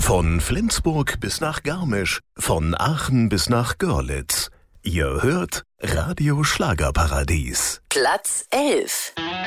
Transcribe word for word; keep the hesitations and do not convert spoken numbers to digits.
Von Flensburg bis nach Garmisch, von Aachen bis nach Görlitz. Ihr hört Radio Schlagerparadies. Platz elf.